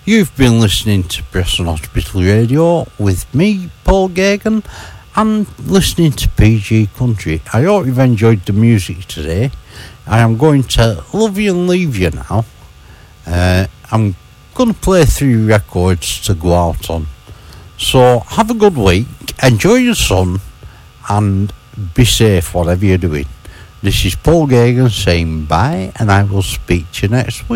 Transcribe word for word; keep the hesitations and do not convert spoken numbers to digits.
You've been listening to Preston Hospital Radio with me, Paul Gagan, and listening to P G Country. I hope you've enjoyed the music today. I am going to love you and leave you now. Uh, I'm going to play three records to go out on. So have a good week, enjoy your sun, and be safe whatever you're doing. This is Paul Gagan saying bye, and I will speak to you next week.